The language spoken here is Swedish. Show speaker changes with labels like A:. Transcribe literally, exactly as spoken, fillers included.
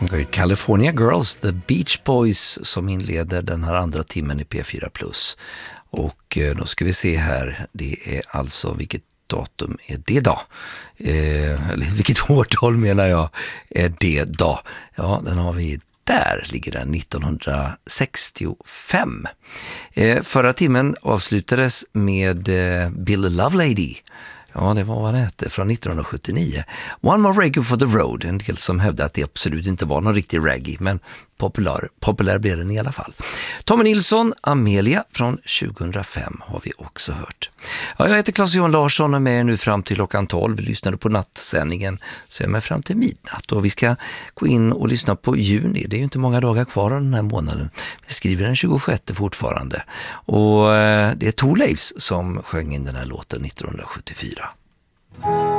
A: California Girls, The Beach Boys, som inleder den här andra timmen i P fyra plus. Och då ska vi se här, det är alltså, vilket datum är det då? Eh, eller vilket årtal menar jag är det då? Ja, den har vi där, ligger den nittonhundrasextiofem. Eh, förra timmen avslutades med eh, Bill Lovelady. Ja, det var vad det hette, från nittonhundrasjuttionio. One More Reggae for the Road, en del som hävdade att det absolut inte var någon riktig reggae, men populär, populär blev den i alla fall. Tommy Nilsson, Amelia från tjugohundrafem har vi också hört. Ja, jag heter Claes-Johan Larsson och är med nu fram till klockan tolv. Vi lyssnade på nattsändningen, så jag är med fram till midnatt. Och vi ska gå in och lyssna på juni. Det är ju inte många dagar kvar av den här månaden. Vi skriver den tjugosjätte fortfarande. Och det är Thorleifs som sjöng in den här låten nittonhundrasjuttiofyra.